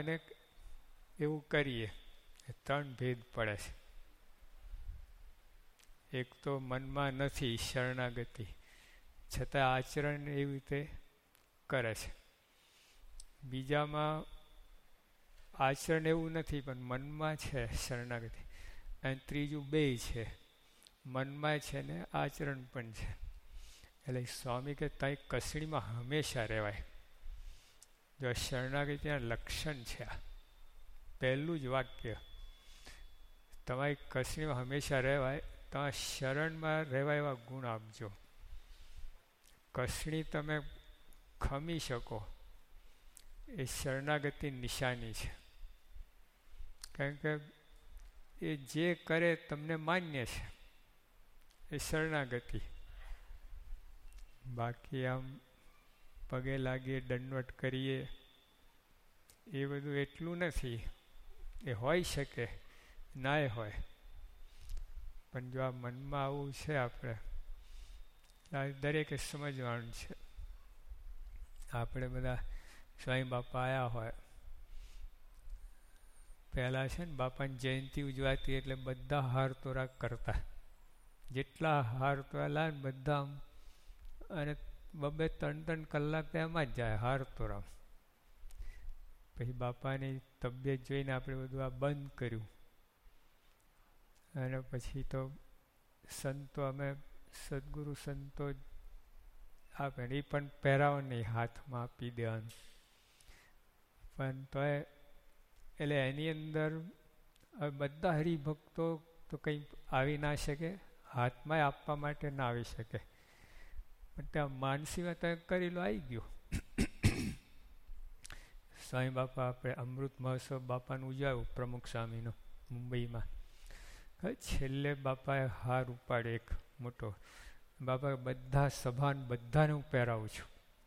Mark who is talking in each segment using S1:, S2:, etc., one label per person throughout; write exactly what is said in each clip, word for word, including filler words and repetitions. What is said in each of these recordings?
S1: અને એવું કરીએ, ત્રણ ભેદ પડે છે. એક તો મનમાં નથી શરણાગતિ, છતાં આચરણ એવી રીતે કરે છે. બીજામાં આચરણ એવું નથી પણ મનમાં છે શરણાગતિ. અને ત્રીજું બે છે, મનમાં છે ને આચરણ પણ છે. એટલે સ્વામી કે ત્યાં કસણીમાં હંમેશા રહેવાય. જો શરણાગતિના લક્ષણ છે આ પહેલું જ વાક્ય, તમારી કસણીમાં હંમેશા રહેવાય. તમારા શરણમાં રહેવાય એવા ગુણ આપજો. કસણી તમે ખમી શકો એ શરણાગતિ નિશાની છે. કારણ કે એ જે કરે તમને માન્ય છે એ શરણાગતિ. બાકી આમ પગે લાગીએ, દંડવટ કરીએ એ બધું એટલું નથી. એ હોઈ શકે, નાય હોય, પણ જો આ મનમાં આવું છે આપણે દરેકે સમજવાનું છે. આપણે બધા સ્વામી બાપા આવ્યા હોય, પહેલાં છે ને બાપાની જયંતિ ઉજવાતી એટલે બધા હાર તોરા કરતા. જેટલા હાર તોરા લાવે ને બધા, અને બબે ત્રણ ત્રણ કલાક એમાં જ જાય હાર તોરામ. પછી બાપાની તબિયત જોઈને આપણે બધું આ બંધ કર્યું. અને પછી તો સંતો, અમે સદગુરુ સંતો આપે એ પણ પહેરાવો નહીં, હાથમાં આપી દેવાનું. પણ તો એટલે એની અંદર બધા હરિભક્તો તો કંઈ આવી ના શકે, હાથમાં આપવા માટે ના આવી શકે. પણ ત્યાં માનસીમાં તમે કરી લો, આવી ગયું. સ્વામી બાપા આપણે અમૃત મહોત્સવ બાપાનું ઉજવ્યું પ્રમુખ સ્વામીનું મુંબઈમાં. છેલ્લે બાપાએ હાર ઉપાડ્યો એક મોટો. બાપા બધા સભાન બધાને હું પહેરાવું છું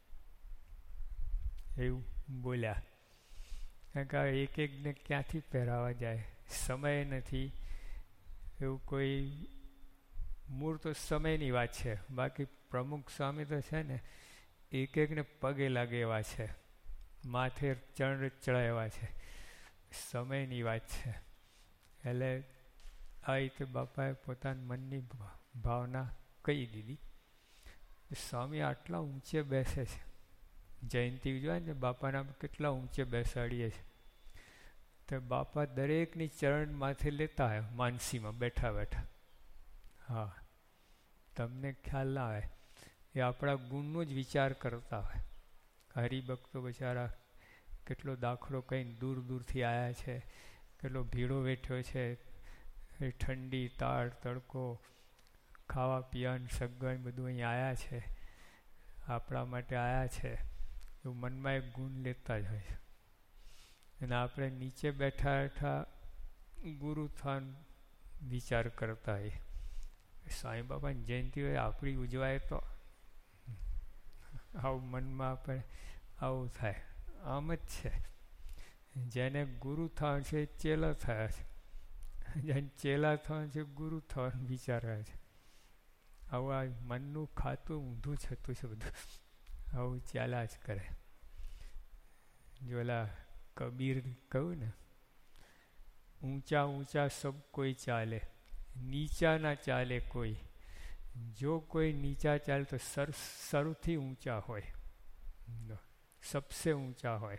S1: એવું બોલ્યા. કારણ કે એક એકને ક્યાંથી પહેરાવા જાય, સમય નથી. એવું કોઈ મૂળ તો સમયની વાત છે. બાકી પ્રમુખ સ્વામી તો છે ને એક એકને પગે લાગે એવા છે, માથે ચરણ ચડાય એવા છે. સમયની વાત છે. એટલે આ રીતે બાપાએ પોતાના મનની ભાવના કહી દીધી. સ્વામી આટલા ઊંચે બેસે છે. જયંતિ ઉજવાય ને બાપાના કેટલા ઊંચે બેસાડીએ છે. તો બાપા દરેકની ચરણ માથે લેતા હોય માનસીમાં બેઠા બેઠા. હા, તમને ખ્યાલ ના આવે, એ આપણા ગુણનો જ વિચાર કરતા હોય. હરિભક્તો બિચારા કેટલો દાખલો કહીને દૂર દૂરથી આવ્યા છે, કેટલો ભીડો બેઠ્યો છે, એ ઠંડી તાળ તડકો ખાવા પીવાનું સગવડ બધું અહીં આવ્યા છે, આપણા માટે આવ્યા છે. એવું મનમાં એક ગુણ લેતા જ હોય છે. અને આપણે નીચે બેઠા બેઠા ગુરુ થાન વિચાર કરતા હોય. સ્વામી બાપાની જયંતિ હોય આપણી ઉજવાય તો આવું મનમાં આપણે આવું થાય. આમ જ છે, જેને ગુરુ થવાનું છે એ ચેલા થયા છે, જેને ચેલા થવાનું છે ગુરુ થવાનું વિચાર આવે છે. આવું આ મનનું ખાતું ઊંધું છતું છે બધું, આવું ચાલ્યા જ કરે. જોલા કબીર કહ્યું ને, ઊંચા ઊંચા સબ કોઈ ચાલે, નીચા ના ચાલે કોઈ. જો કોઈ નીચા ચાલે તો સર સૌથી ઊંચા હોય, સબસે ઊંચા હોય.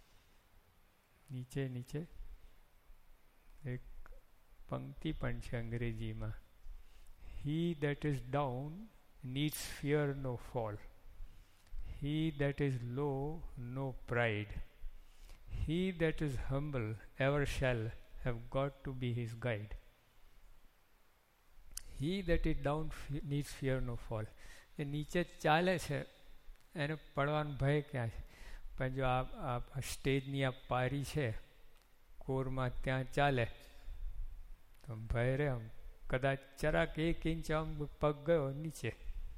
S1: નીચે નીચે એક પંક્તિ પણ છે અંગ્રેજીમાં, He that is down needs fear no fall. He that is low no pride. He that is humble ever shall have God to be his guide. He that is down needs fear no fall. એ નીચે ચાલે છે એને પડવાનો ભય ક્યાં છે? પણ જો આ સ્ટેજની આ પારી છે કોરમાં, ત્યાં ચાલે તો ભય રે. આમ કદાચ જરાક એક ઇંચ આમ પગ ગયો નીચે,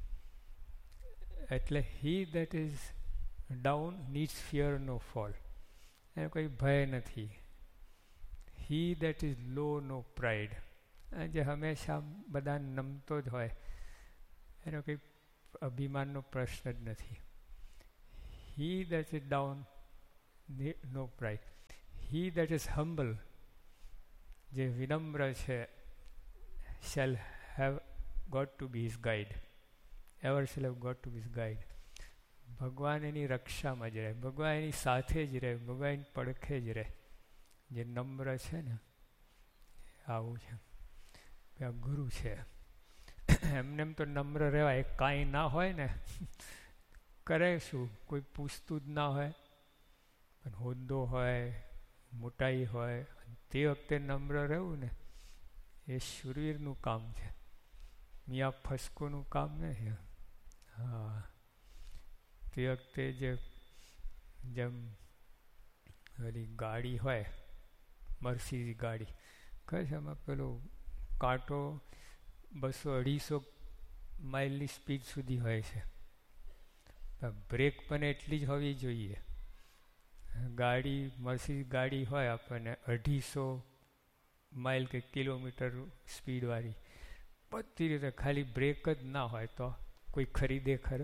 S1: એટલે હી that is down needs fear no fall. એને કોઈ ભય નથી. હી that is law no pride. જે હંમેશા બધા નમતો જ હોય, એનો કંઈ અભિમાનનો પ્રશ્ન જ નથી. હી that is down no pride. He that is humble, જે વિનમ્ર છે, shell have got two B his guide, ever shell have got two B his guide. ભગવાન એની રક્ષામાં જ રહે, ભગવાન એની સાથે જ રહે, ભગવાન એની પડખે જ રહે. જે નમ્ર છે ને, આવું છે. આ ગુરુ છે. એમને એમ તો નમ્ર રહેવાય, કાંઈ ના હોય ને કરે શું, કોઈ પૂછતું જ ના હોય, પણ હોદ્દો હોય, મોટાઈ હોય, તે વખતે નમ્ર રહેવું ને એ શૂરવીરનું કામ છે, મિયા ફસકોનું કામ નથી. હા, તે વખતે જે જેમ ઓલી ગાડી હોય, મર્સિડીઝ ગાડી, કહે છે એમાં પેલો કાંટો બસો અઢીસો માઇલની સ્પીડ સુધી હોય છે, બ્રેક પણ એટલી જ હોવી જોઈએ. ગાડી મર્સિડીઝ ગાડી હોય આપણને અઢીસો માઇલ કે કિલોમીટર સ્પીડવાળી, બધી રીતે ખાલી બ્રેક જ ના હોય તો કોઈ ખરીદે ખરો?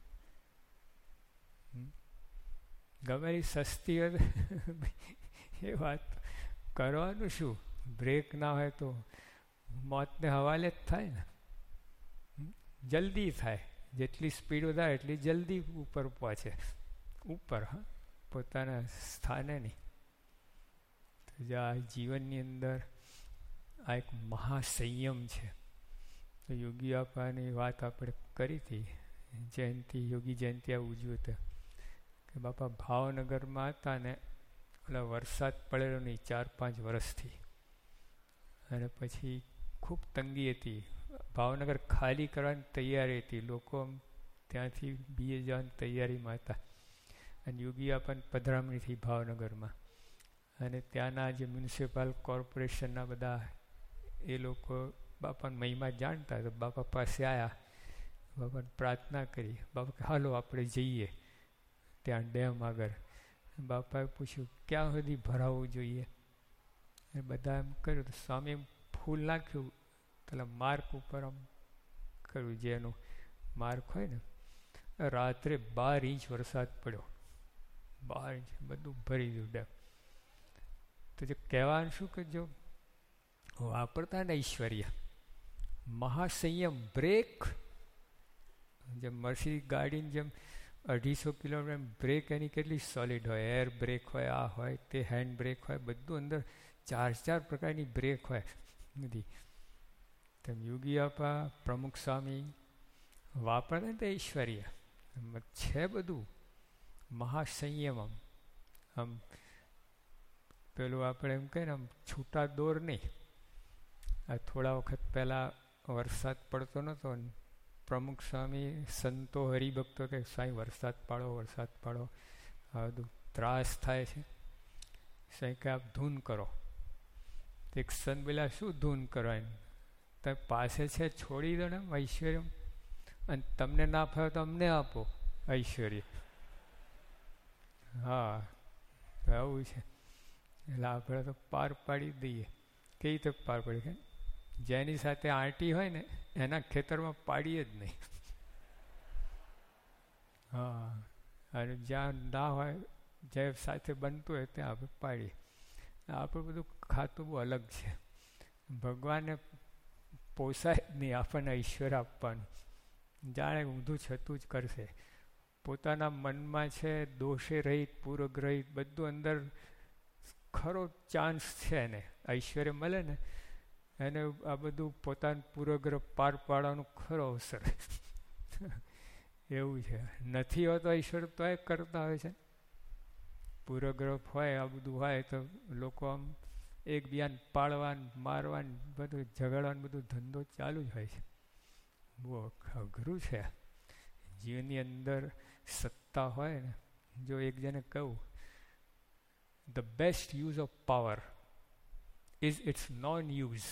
S1: ગમે એ સસ્તી હોય એ વાત કરવાનું શું, બ્રેક ના હોય તો મોતને હવાલે જ થાય ને. જલ્દી થાય, જેટલી સ્પીડ વધારે એટલી જલ્દી ઉપર પહોંચે, ઉપર, હા, પોતાના સ્થાને નહીં. તો આ જીવનની અંદર આ એક મહાસંયમ છે. તો યોગી બાપાની વાત આપણે કરી હતી, જયંતિ, યોગી જયંતિ આ ઉજવ્યું હતું કે બાપા ભાવનગરમાં હતા ને ઓલા વરસાદ પડેલો નહીં ચાર પાંચ વર્ષથી, અને પછી ખૂબ તંગી હતી. ભાવનગર ખાલી કરવાની તૈયારી હતી, લોકો ત્યાંથી બીએ જવાની તૈયારીમાં હતા. અને યોગી આપણને પધરામણી થઈ ભાવનગરમાં, અને ત્યાંના જે મ્યુનિસિપલ કોર્પોરેશનના બધા એ લોકો બાપાની મહિમા જાણતા, તો બાપા પાસે આવ્યા, બાપાને પ્રાર્થના કરી. બાપા કે હાલો આપણે જઈએ ત્યાં ડેમ આગળ. બાપાએ પૂછ્યું ક્યાં સુધી ભરાવવું જોઈએ, એ બધા એમ કર્યું તો સ્વામી ફૂલ નાખ્યું, પેલા માર્ક ઉપર આમ કર્યું, જેનું માર્ક હોય ને. રાત્રે બાર ઇંચ વરસાદ પડ્યો, બાર ઇંચ, બધું ભરી ગયું ડેમ. તો જે કહેવાનું શું કે જો વાપરતા ને ઐશ્વર્ય, મહાસંયમ, બ્રેક, જેમ મર્સિડીઝ ગાડીની જેમ અઢીસો કિલોમીટર બ્રેક એની કેટલી સોલિડ હોય, એર બ્રેક હોય, આ હોય તે, હેન્ડ બ્રેક હોય, બધું અંદર ચાર ચાર પ્રકારની બ્રેક હોય બધી. તેમ યોગી આપા પ્રમુખ સ્વામી વાપરતા તો ઐશ્વર્ય છે બધું, મહાસંયમ. આમ આમ પેલું આપણે એમ કહીએ ને આમ છૂટા દોર નહીં. આ થોડા વખત પહેલાં વરસાદ પડતો નહોતો, પ્રમુખ સ્વામી સંતો હરિભક્તો કે સાંઈ વરસાદ પાડો, વરસાદ પાડો, આ બધું ત્રાસ થાય છે, સાંઈ કે આપ ધૂન કરો. એક સંત પેલા શું ધૂન કરવાની, તમે પાસે છે છોડી દો ને ઐશ્વર્ય, અને તમને ના ફાવે તો અમને આપો ઐશ્વર્ય. હા, આવું છે. એટલે આપણે તો પાર પાડી દઈએ. કેવી રીતે પાર પાડી કે જેની સાથે આંટી હોય ને એના ખેતરમાં પાડીએ જ નહીં. હા, અને જ્યાં ના હોય, જે સાથે બનતું હોય ત્યાં આપણે પાડીએ. આપણું બધું ખાતું બહુ અલગ છે. ભગવાનને પોસાય જ નહીં આપણને ઈશ્વર આપવાનું, જાણે ઊંધું છતું જ કરશે. પોતાના મનમાં છે દોષે રહિત, પૂરક રહિત, બધું અંદર ખરો ચાન્સ છે ને ઐશ્વર્ય મળે ને એને આ બધું પોતાનું પૂર્વગ્રહ પાર પાડવાનું ખરો અવસર. એવું છે. નથી હોતો ઈશ્વર તો એ કરતા હોય છે. પૂર્વગ્રહ હોય, આ બધું હોય તો લોકો આમ એકબીજાને પાડવાનું, મારવાનું, બધું ઝઘડવાનું, બધું ધંધો ચાલુ જ હોય છે. બહુ અઘરું છે. જીવનની અંદર સત્તા હોય ને, જો એક જણે કહું, the best use of power is its non-use.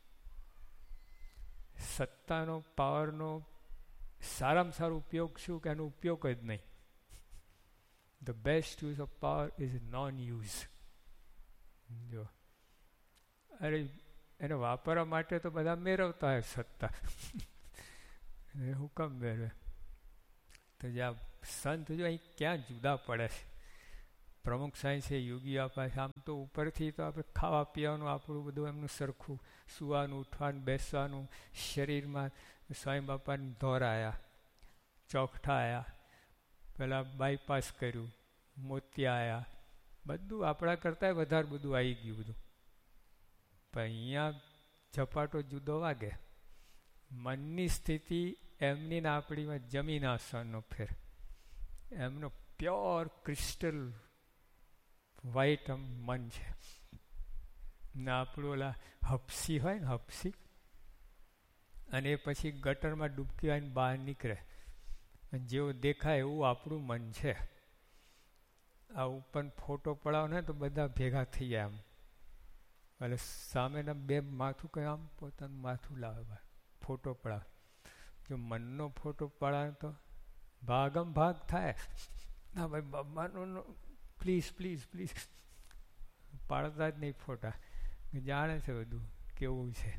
S1: સત્તાનો, પાવરનો સારામાં સારો ઉપયોગ શું કે એનો ઉપયોગ જ નહીં. The best use of power is non-use. જો અરે એને વાપરવા માટે તો બધા મેળવતા હોય સત્તા, એ હું કામ મેળવે? તો જ્યાં સંત જો અહીં ક્યાં જુદા પડે છે. પ્રમુખ સાહેબ છે, યોગી આપા છે, આમ તો ઉપરથી તો આપણે ખાવા પીવાનું આપણું બધું એમનું સરખું, સુવાનું, ઉઠવાનું, બેસવાનું, શરીરમાં સ્વામી બાપાને ધોરાયા, ચોકઠા આવ્યા, પેલા બાયપાસ કર્યું, મોતિયા આવ્યા, બધું આપણા કરતાં વધારે બધું આવી ગયું બધું. પણ અહીંયા ઝપાટો જુદો વાગે. મનની સ્થિતિ એમની ને આપણીમાં જમીન આસમાનનો ફેર. એમનો પ્યોર ક્રિસ્ટલ વ્હાઈટ આમ મન છે ને આપણું ઓલા હપસી હોય ને હપસી, અને પછી ગટરમાં ડૂબકી આવીને બહાર નીકળે અને જેવું દેખાય એવું આપણું મન છે. આ ઉપર ફોટો પડાવો ને તો બધા ભેગા થઈ જાય આમ, એટલે સામેના બે માથું કંઈ આમ પોતાનું માથું લાવે ફોટો પડાવે. જો મનનો ફોટો પડાવે તો ભાગમ ભાગ થાય. ના ભાઈ બાબાનો પ્લીઝ પ્લીઝ પ્લીઝ પાડતા જ નહીં ફોટા, જાણે છે બધું કેવું છે.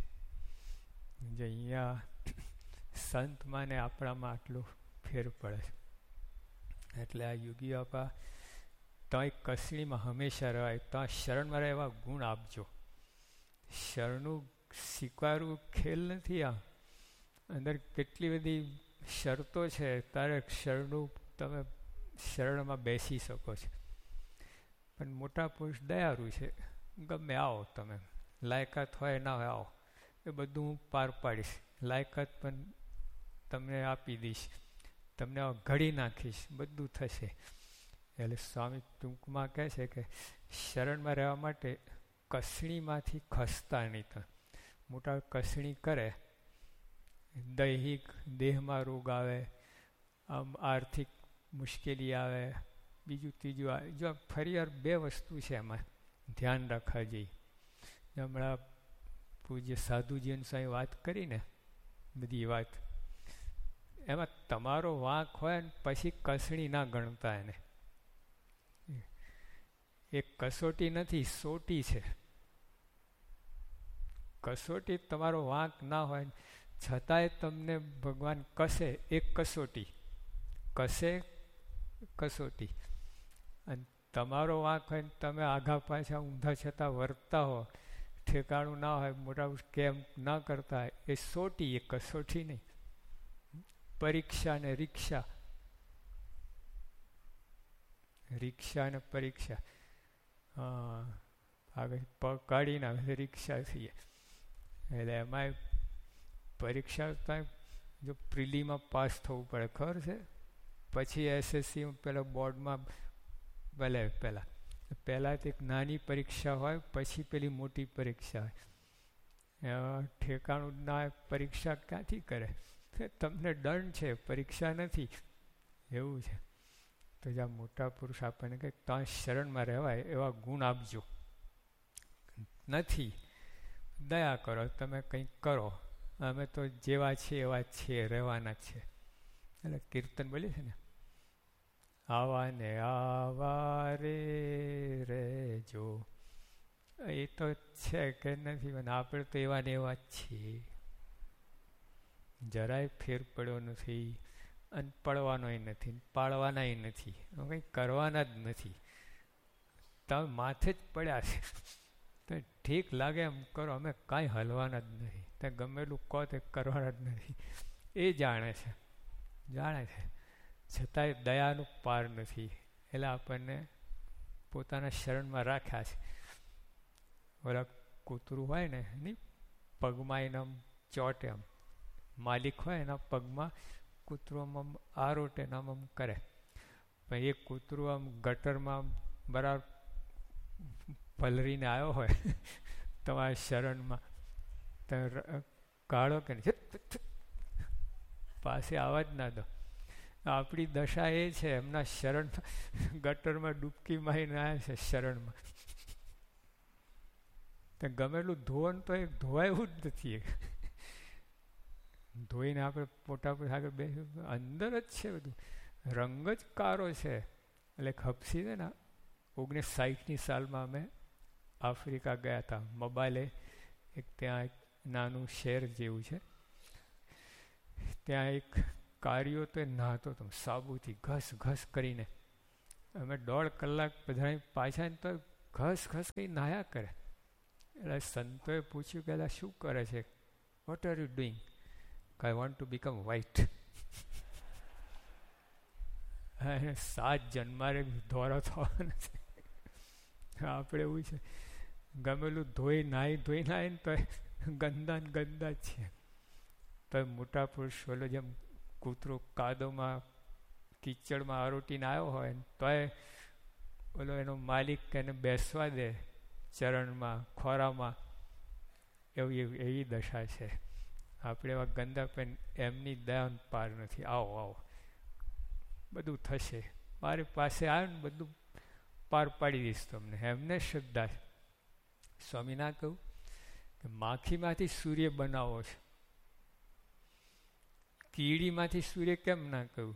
S1: જે અહીંયા સંતમાં ને આપણામાં આટલું ફેર પડે છે. એટલે આ યોગી બાપા તોય કસણીમાં હંમેશા રહેવાય, તો શરણમાં રહેવા ગુણ આપજો. શરણું સ્વીકારવું ખેલ નથી. આ અંદર કેટલી બધી શરતો છે, તારે શરણું તમે શરણમાં બેસી શકો છો. પણ મોટા પુરુષ દયાળુ છે, ગમે આવો તમે, લાયકાત હોય ના હોય આવો, એ બધું હું પાર પાડીશ, લાયકાત પણ તમને આપી દઈશ, તમને ઘડી નાખીશ, બધું થશે. એટલે સ્વામી ટૂંકમાં કહે છે કે શરણમાં રહેવા માટે કસણીમાંથી ખસતા નહીં. તો મોટા કસણી કરે, દૈહિક દેહમાં રોગ આવે, આમ આર્થિક મુશ્કેલી આવે, બીજું ત્રીજું આવે. જો ફરી વાર બે વસ્તુ છે એમાં ધ્યાન રાખવા જઈએ. હમણાં પૂજ્ય સાધુજીની સાંઈ વાત કરીને બધી વાત, એમાં તમારો વાંક હોય ને પછી કસણી ના ગણતા. એને એક કસોટી નથી, સોટી છે. કસોટી તમારો વાંક ના હોય છતાંય તમને ભગવાન કસે, એક કસોટી કસે કસોટી. અને તમારો વાંક હોય ને તમે આઘા પાછા ઊંધા છતાં વર્તતા હો, ઠેકાણું ના હોય, મોટા કેમ ના કરતા હોય, એ સોટી, એ કસોટી નહીં. પરીક્ષા ને રિક્ષા, રિક્ષા ને પરીક્ષા, હા આગળ પગ કાઢીને હવે રિક્ષા થઈએ. એટલે એમાં પરીક્ષા જો પ્રિલીમાં પાસ થવું પડે, ખબર છે? પછી એસએસસી પેલા બોર્ડમાં ભલે પહેલાં પહેલાં તો એક નાની પરીક્ષા હોય, પછી પેલી મોટી પરીક્ષા હોય. ઠેકાણું ના પરીક્ષા ક્યાંથી કરે? તમને દંડ છે, પરીક્ષા નથી, એવું છે. તો જ્યાં મોટા પુરુષ આપણને કંઈક ત્યાં શરણમાં રહેવાય એવા ગુણ આપજો. નથી દયા કરો, તમે કંઈક કરો, અમે તો જેવા છીએ એવા છીએ, રહેવાના છે. એટલે કીર્તન બોલીએ છે ને, આવા ને આવા રે રેજો, એ તો છે કે નથી, આપણે તો એવા ને એવા જ છીએ, જરાય ફેર પડ્યો નથી, અને પડવાનોય નથી, પાડવાનાય નથી, કંઈ કરવાના જ નથી. તમે માથે જ પડ્યા છે, તો ઠીક લાગે એમ કરો, અમે કાંઈ હલવાના જ નથી. તે ગમેલું કહો તે કરવાના જ નથી. એ જાણે છે, જાણે છે, છતાંય દયાનું પાર નથી. એટલે આપણને પોતાના શરણમાં રાખ્યા છે. ઓલા કૂતરું હોય ને એની પગમાં એના ચોટે, આમ માલિક હોય એના પગમાં કૂતરું આમ આરોટે નામ આમ કરે, પણ એ કૂતરું આમ ગટરમાં બરાબર પલરીને આવ્યો હોય તમારા શરણમાં, તો કાઢો કે પાસે આવવા જ ના દો. આપણી દશા એ છે, એમના શરણ ગટરમાં ડૂબકી મારીને આવ્યા છે શરણમાં. તો ગમેલું ધોવાનું તો એ ધોવાય એવું જ નથી. ધોઈને આપણે પોટા પર આગળ બે અંદર જ છે બધું, રંગ જ કારો છે. એટલે ખપસી છે ને, ઓગણીસ સાઠની સાલમાં અમે આફ્રિકા ગયા હતા. મોબાઈલે એક ત્યાં એક નાનું શહેર જેવું છે, ત્યાં એક કાર્યો તો નહાતો હતો સાબુથી ઘસ ઘસ કરીને, અમે દોઢ કલાક બધા પાછા તો ઘસ ઘસ કંઈ નાહ્યા કરે. એટલે સંતોએ પૂછ્યું કે શું કરે છે, what are you doing? I want to become white. સાત જન્મારે ધોરો થવાનો છે. આપણે એવું છે, ગમેલું ધોઈ નાહી ધોઈ નાહી ને તો ગંદા ને ગંદા જ છે. તો મોટા પુરુષ ઓલો જેમ કૂતરું કાદોમાં કીચડમાં આરોટીને આવ્યો હોય તોય ઓલો એનો માલિક એને બેસવા દે ચરણમાં ખોરામાં, એવી એવી દશા છે. આપણે એવા ગંદા પણ એમની દયા પાર નથી. આવો આવો બધું થશે, મારી પાસે આવે ને બધું પાર પાડી દઈશ તમને, એમને શ્રદ્ધા છે. સ્વામી ના કહું કે માખીમાંથી સૂર્ય બનાવો છે, કીડીમાંથી સૂર્ય કેમ ના કહું?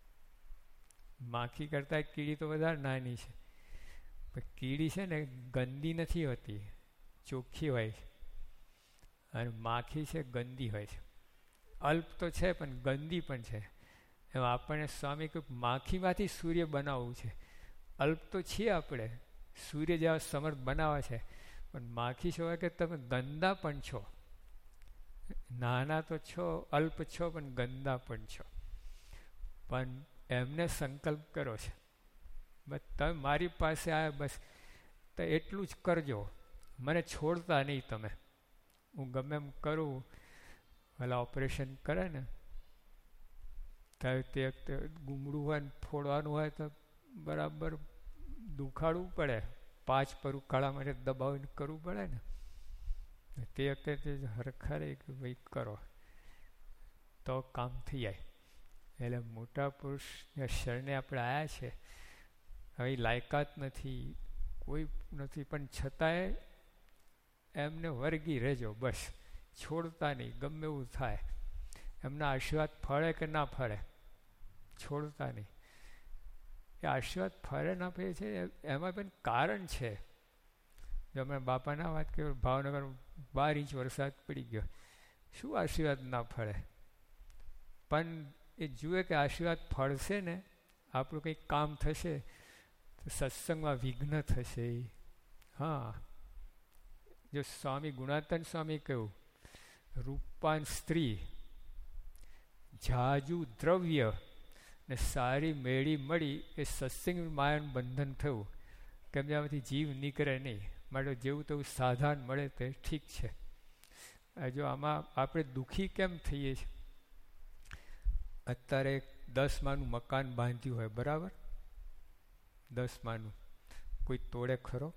S1: માખી કરતાં કીડી તો વધારે નાની છે. પણ કીડી છે ને ગંદી નથી હોતી, ચોખ્ખી હોય છે. અને માખી છે ગંદી હોય છે. અલ્પ તો છે પણ ગંદી પણ છે. એમ આપણને સ્વામી કહ્યું માખીમાંથી સૂર્ય બનાવવું છે. અલ્પ તો છીએ આપણે, સૂર્ય જેવા સમર્થ બનાવે છે, પણ માખી શું હોય કે તમે ગંદા પણ છો. નાના તો છો, અલ્પ છો, પણ ગંદા પણ છો. પણ એમને સંકલ્પ કરો છે બસ તમે મારી પાસે આવ્યા, બસ તો એટલું જ કરજો, મને છોડતા નહીં તમે. હું ગમે એમ કરું, પેલા ઓપરેશન કરે ને ત્યારે તે વખતે ગુમડું હોય ને ફોડવાનું હોય તો બરાબર દુખાડવું પડે, પાંચ પર ઉકાળા માટે દબાવીને કરવું પડે ને. તે વખતે તે હરખા રહી કે ભાઈ કરો તો કામ થઈ જાય. એટલે મોટા પુરુષના શરણે આપણે આવ્યા છે, હવે લાયકાત નથી, કોઈ નથી, પણ છતાંય એમને વર્ગી રહેજો, બસ છોડતા નહીં. ગમે એવું થાય, એમના આશીર્વાદ ફળે કે ના ફળે, છોડતા નહીં. એ આશીર્વાદ ફળે ના ફળે છે એમાં પણ કારણ છે. જો અમે બાપાના વાત કરીએ, ભાવનગર બાર ઇંચ વરસાદ પડી ગયો, શું આશીર્વાદ ના ફળે? પણ એ જુએ કે આશીર્વાદ ફળશે ને, આપણું કંઈક કામ થશે, તો સત્સંગમાં વિઘ્ન થશે. હા, જો સ્વામી ગુણાતન સ્વામી કહ્યું, રૂપાન સ્ત્રી, જાજુ દ્રવ્ય ને સારી મેળી મળી એ સત્સંગ માયાનું બંધન થયું. કેમ જેમાંથી જીવ નીકળે નહીં, માટે જેવું તેવું સાધન મળે તે ઠીક છે. જો આમાં આપણે દુઃખી કેમ થઈએ છીએ? અત્યારે દસ માનું મકાન બાંધ્યું હોય, બરાબર, દસ માનું કોઈ તોડે ખરો?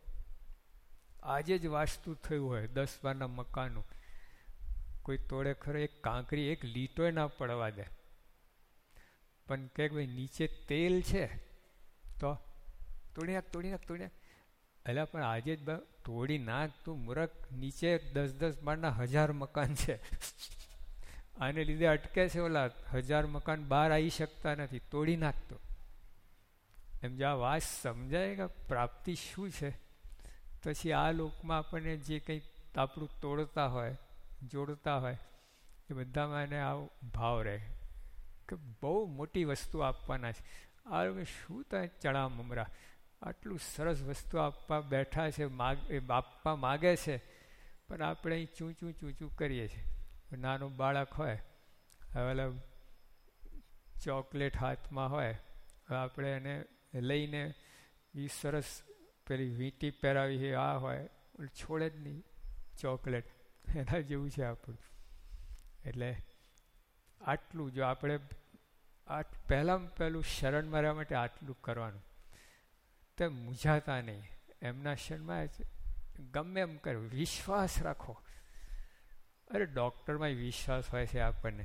S1: આજે જ વાસ્તુ થયું હોય દસ માના મકાનનું, કોઈ તોડે ખરો? એક કાંકરી એક લીટોય ના પડવા દે. પણ કે ભાઈ નીચે તેલ છે તો તોડી નાખ તોડી નાખ તોડી નાખ. એટલે પણ આજે જ તોડી નાખ તું મૂરખ, નીચે દસ દસ માળના હજાર મકાન છે. આને લીધે અટકે છે, ઓલા હજાર મકાન બહાર આવી શકતા નથી, તોડી નાખતો. એમ જો આ વાત સમજાય કે પ્રાપ્તિ શું છે, પછી આ લોકમાં આપણને જે કંઈ આપણું તોડતા હોય, જોડતા હોય, એ બધામાં એને આવો ભાવ રહે કે બહુ મોટી વસ્તુ આપવાના છે. આ લોકો શું થાય ચણા મમરા, આટલું સરસ વસ્તુ આપવા બેઠા છે, માગ એ આપવા માગે છે, પણ આપણે અહીં ચૂંચું ચૂંચું કરીએ છીએ. નાનું બાળક હોય, હવે ચોકલેટ હાથમાં હોય, હવે આપણે એને લઈને એ સરસ પેલી વીંટી પહેરાવી છે, આ હોય, છોડે જ નહીં ચોકલેટ. એના જેવું છે આપણું. એટલે આટલું જો આપણે આ પહેલાં પહેલું શરણમાં રહેવા માટે આટલું કરવાનું, તો મૂંઝાતા નહીં. એમના શરણમાં ગમે એમ કરો, વિશ્વાસ રાખો. અરે ડૉક્ટરમાં વિશ્વાસ હોય છે આપણને,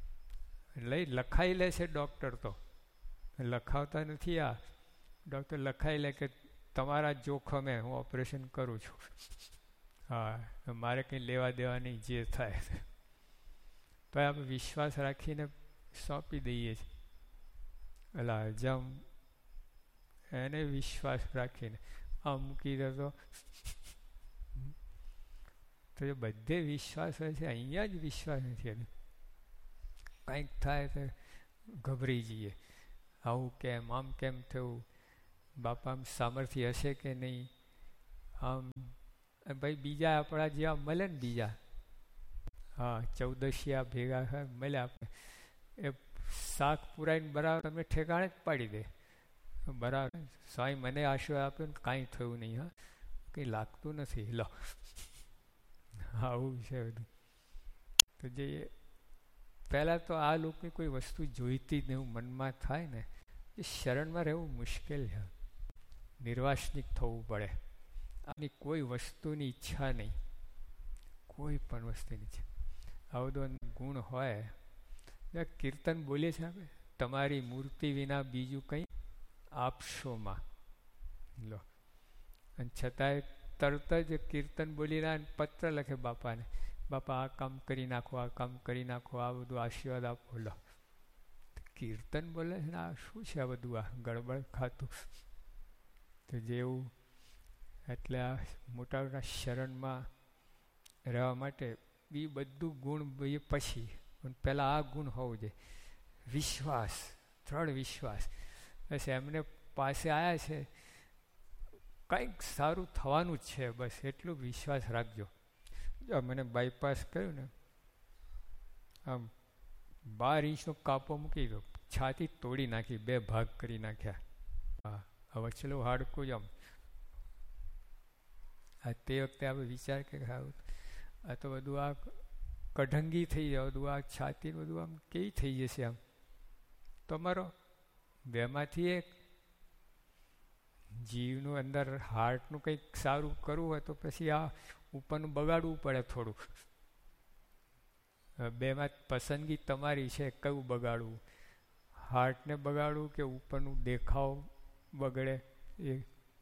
S1: લઈ લખાઈ લે છે ડૉક્ટર, તો લખાવતા નથી. આ ડૉક્ટર લખાઈ લે કે તમારા જોખમે હું ઓપરેશન કરું છું. હા, મારે કંઈ લેવા દેવા નહીં, જે થાય. તો આપણે વિશ્વાસ રાખીને સોંપી દઈએ છીએ. એટલે હજમ એને વિશ્વાસ રાખીને આ મૂકી દે તો તો એ બધે વિશ્વાસ હોય છે, અહીંયા જ વિશ્વાસ નથી. કંઈક થાય તો ગભરાઈ જઈએ, આવું કેમ, આમ કેમ થયું. બાપા આમ સામર્થ્ય હશે કે નહીં, આમ ભાઈ બીજા આપણા જેવા મળે ને બીજા, હા ચૌદશિયા ભેગા મળ્યા આપણે, એ શાક પુરાઈને બરાબર તમને ઠેકાણે જ પાડી દે, બરાબર સ્વામી મને આશીર્વાદ આપ્યો ને કાંઈ થયું નહીં, હા કંઈ લાગતું નથી, લો આવું છે બધું. તો જે પહેલાં તો આ લોકોની કોઈ વસ્તુ જોઈતી જ નહીં, એવું મનમાં થાય ને, એ શરણમાં રહેવું મુશ્કેલ છે, નિર્વાસનિક થવું પડે. આની કોઈ વસ્તુની ઈચ્છા નહીં, કોઈ પણ વસ્તુની ઈચ્છા. આ બધો ગુણ હોય, કીર્તન બોલીએ છીએ આપણે, તમારી મૂર્તિ વિના બીજું કંઈ આપશોમાં, લો. અને છતાંય તરત જ કીર્તન બોલીને પત્ર લખે બાપાને, બાપા આ કામ કરી નાખો, આ કામ કરી નાખો, આ બધું આશીર્વાદ આપો, લો. કીર્તન બોલે છે ને, આ શું છે આ બધું, આ ગડબડ ખાતું. તો જેવું એટલે આ મોટા મોટા શરણમાં રહેવા માટે એ બધું ગુણ એ પછી, પણ પહેલાં આ ગુણ હોવું જોઈએ, વિશ્વાસ, દ્રઢ વિશ્વાસ. બસ એમને પાસે આવ્યા છે, કંઈક સારું થવાનું જ છે, બસ એટલો વિશ્વાસ રાખજો. જો મને બાયપાસ કર્યું ને, આમ બાર ઇંચનો કાપો મૂકી દો, છાતી તોડી નાખી, બે ભાગ કરી નાખ્યા. હા હવે ચલો હાડકું જ આમ. આ તે વખતે આપણે વિચાર કે આ તો બધું આ કઢંગી થઈ જાય, બધું આ છાતી બધું આમ કેવી થઈ જશે આમ. તમારો બેમાંથી એક જીવનું અંદર હાર્ટનું કંઈક સારું કરવું હોય તો પછી આ ઉપરનું બગાડવું પડે થોડુંક. બેમાં પસંદગી તમારી છે, કયું બગાડવું, હાર્ટને બગાડવું કે ઉપરનું દેખાવ બગડે એ.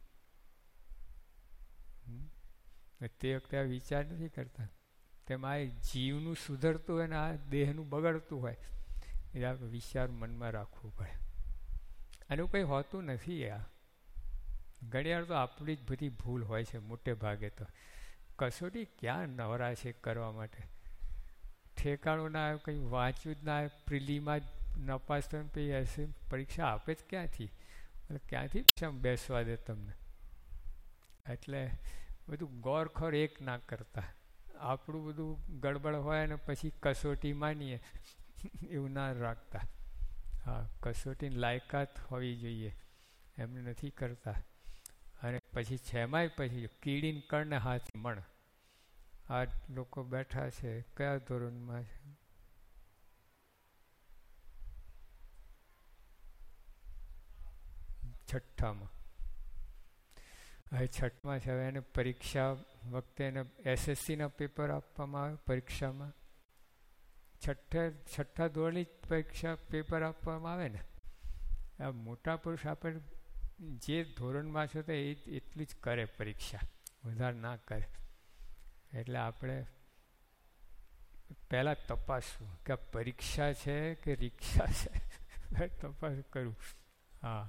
S1: તે વખતે આ વિચાર નથી કરતા. તેમાં આ જીવનું સુધરતું હોય ને આ દેહનું બગડતું હોય, એ આ વિચાર મનમાં રાખવું પડે. આનું કંઈ હોતું નથી. આ ઘણી વાર તો આપણી જ બધી ભૂલ હોય છે, મોટે ભાગે તો. કસોટી ક્યાં નવરા છે કરવા માટે, ઠેકાણું ના આવે, કંઈ વાંચ્યું જ ના આવે, પ્રિલીમાં જ નપાસ થઈને પછી એસે પરીક્ષા આપે જ ક્યાંથી, ક્યાંથી બેસવા દે તમને. એટલે બધું ગોરખોર એક ના કરતા, આપણું બધું ગડબડ હોય ને પછી કસોટી માનીએ એવું ના રાખતા. હા કસોટીની લાયકાત હોવી જોઈએ, એમને નથી કરતા. અને પછી છેમાંય પછી કીડીને કરને હાથ મણ. આ લોકો બેઠા છે કયા ધોરણમાં છે? છઠ્ઠામાં. હવે છઠ્ઠમાં છે. હવે એને પરીક્ષા વખતે એને એસએસસીના પેપર આપવામાં આવે પરીક્ષામાં. છઠ્ઠા છઠ્ઠા ધોરણની પરીક્ષા પેપર આપવામાં આવે ને. આ મોટા પુરુષ આપણે જે ધોરણમાં છે તો એ એટલી જ કરે પરીક્ષા, વધારે ના કરે. એટલે આપણે પહેલાં તપાસવું કે આ પરીક્ષા છે કે રિક્ષા છે, તપાસ કરું. હા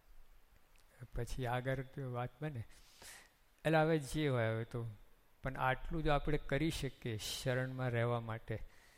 S1: પછી આગળ વાત બને. એટલે હવે જે હોય હવે તો, પણ આટલું જ આપણે કરી શકીએ શરણમાં રહેવા માટે,